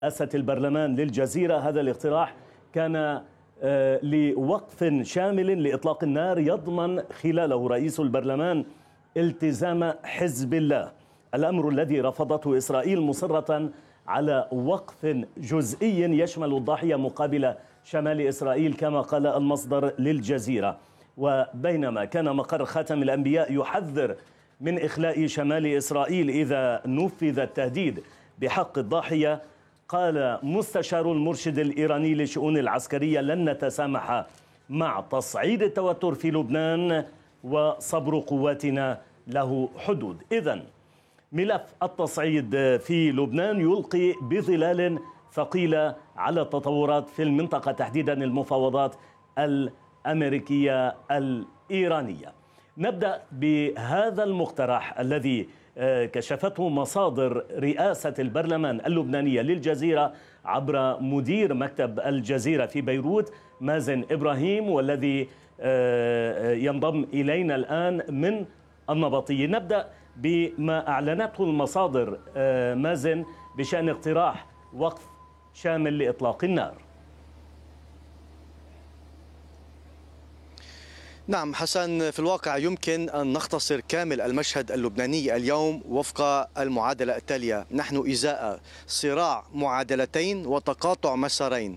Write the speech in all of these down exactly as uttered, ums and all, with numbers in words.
رئاسة البرلمان للجزيرة. هذا الاقتراح كان لوقف شامل لإطلاق النار يضمن خلاله رئيس البرلمان التزام حزب الله، الأمر الذي رفضته إسرائيل مصرة على وقف جزئي يشمل الضاحية مقابل شمال إسرائيل كما قال المصدر للجزيرة. وبينما كان مقر خاتم الأنبياء يحذر من إخلاء شمال إسرائيل إذا نفذ التهديد بحق الضاحية، قال مستشار المرشد الإيراني للشؤون العسكرية لن نتسامح مع تصعيد التوتر في لبنان وصبر قواتنا له حدود. إذن ملف التصعيد في لبنان يلقي بظلال ثقيلة على التطورات في المنطقة، تحديدا المفاوضات الأمريكية الإيرانية. نبدأ بهذا المقترح الذي كشفته مصادر رئاسة البرلمان اللبنانية للجزيرة عبر مدير مكتب الجزيرة في بيروت مازن إبراهيم، والذي ينضم إلينا الآن من النبطية. نبدأ بما أعلنته المصادر مازن بشأن اقتراح وقف شامل لإطلاق النار. نعم حسن، في الواقع يمكن أن نختصر كامل المشهد اللبناني اليوم وفق المعادلة التالية: نحن إزاء صراع معادلتين وتقاطع مسارين.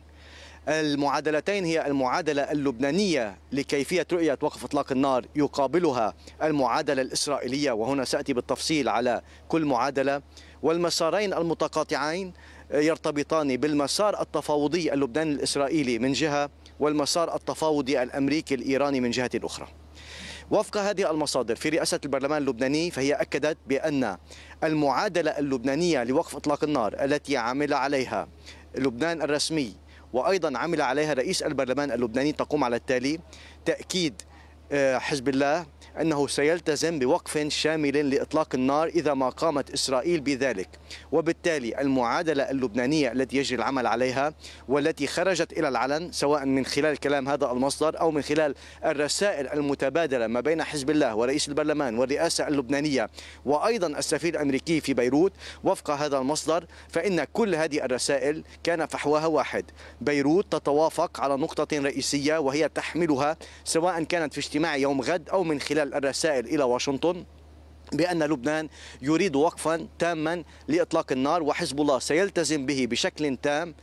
المعادلتين هي المعادلة اللبنانية لكيفية رؤية وقف إطلاق النار، يقابلها المعادلة الإسرائيلية، وهنا سأتي بالتفصيل على كل معادلة. والمسارين المتقاطعين يرتبطان بالمسار التفاوضي اللبناني الإسرائيلي من جهة، والمسار التفاوضي الأمريكي الإيراني من جهة أخرى. وفق هذه المصادر في رئاسة البرلمان اللبناني، فهي أكدت بأن المعادلة اللبنانية لوقف إطلاق النار التي عمل عليها لبنان الرسمي وأيضا عمل عليها رئيس البرلمان اللبناني تقوم على التالي: تأكيد حزب الله أنه سيلتزم بوقف شامل لإطلاق النار إذا ما قامت إسرائيل بذلك. وبالتالي المعادلة اللبنانية التي يجري العمل عليها والتي خرجت إلى العلن سواء من خلال كلام هذا المصدر أو من خلال الرسائل المتبادلة ما بين حزب الله ورئيس البرلمان والرئاسة اللبنانية وأيضا السفير الأمريكي في بيروت، وفق هذا المصدر فإن كل هذه الرسائل كان فحواها واحد: بيروت تتوافق على نقطة رئيسية وهي تحملها سواء كانت في اجتماع يوم غد أو من خلال الرسائل إلى واشنطن، بأن لبنان يريد وقفا تاما لإطلاق النار، وحزب الله سيلتزم به بشكل تام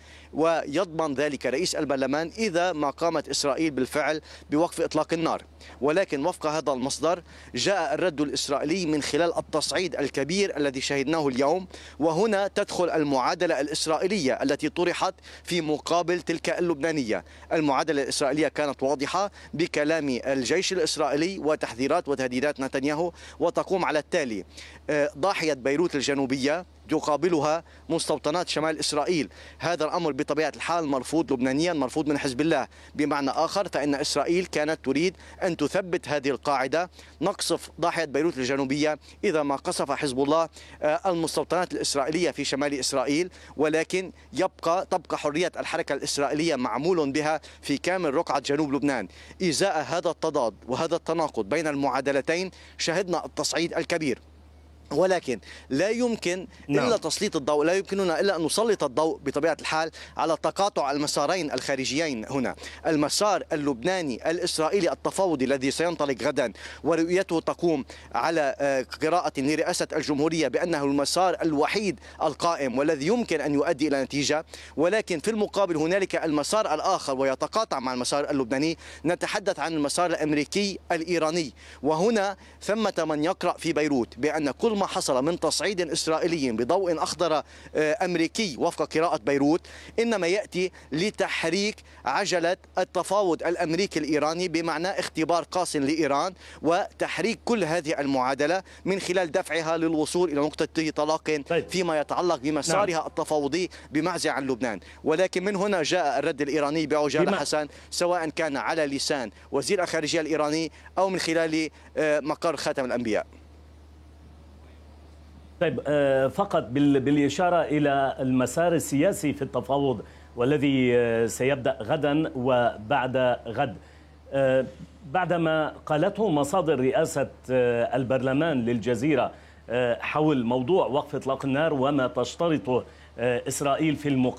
ويضمن ذلك رئيس البرلمان إذا ما قامت إسرائيل بالفعل بوقف إطلاق النار. ولكن وفق هذا المصدر جاء الرد الإسرائيلي من خلال التصعيد الكبير الذي شهدناه اليوم، وهنا تدخل المعادلة الإسرائيلية التي طرحت في مقابل تلك اللبنانية. المعادلة الإسرائيلية كانت واضحة بكلام الجيش الإسرائيلي وتحذيرات وتهديدات نتنياهو، وتقوم على التالي: ضاحية بيروت الجنوبية يقابلها مستوطنات شمال إسرائيل. هذا الأمر بطبيعة الحال مرفوض لبنانيا، مرفوض من حزب الله. بمعنى آخر فإن إسرائيل كانت تريد أن تثبت هذه القاعدة: نقصف ضاحية بيروت الجنوبية إذا ما قصف حزب الله المستوطنات الإسرائيلية في شمال إسرائيل، ولكن يبقى تبقى حرية الحركة الإسرائيلية معمول بها في كامل رقعة جنوب لبنان. إزاء هذا التضاد وهذا التناقض بين المعادلتين شهدنا التصعيد الكبير، ولكن لا يمكن نعم. إلا تسليط الضوء، لا يمكننا إلا أن نسلط الضوء بطبيعة الحال على تقاطع المسارين الخارجيين هنا: المسار اللبناني الإسرائيلي التفاوضي الذي سينطلق غدا، ورؤيته تقوم على قراءة لرئاسة الجمهورية بأنه المسار الوحيد القائم والذي يمكن أن يؤدي إلى نتيجة. ولكن في المقابل هنالك المسار الآخر ويتقاطع مع المسار اللبناني، نتحدث عن المسار الأمريكي الإيراني. وهنا ثمة من يقرأ في بيروت بأن كل ما حصل من تصعيد إسرائيلي بضوء أخضر أمريكي وفق قراءة بيروت إنما يأتي لتحريك عجلة التفاوض الأمريكي الإيراني، بمعنى اختبار قاس لإيران وتحريك كل هذه المعادلة من خلال دفعها للوصول إلى نقطة طلاق فيما يتعلق بمسارها نعم. التفاوضي بمعزل عن لبنان. ولكن من هنا جاء الرد الإيراني بعجالة حسن، سواء كان على لسان وزير الخارجية الإيراني أو من خلال مقر خاتم الأنبياء. طيب فقط بالإشارة إلى المسار السياسي في التفاوض والذي سيبدأ غدا وبعد غد، بعدما قالته مصادر رئاسة البرلمان للجزيرة حول موضوع وقف إطلاق النار وما تشترطه إسرائيل في المقابل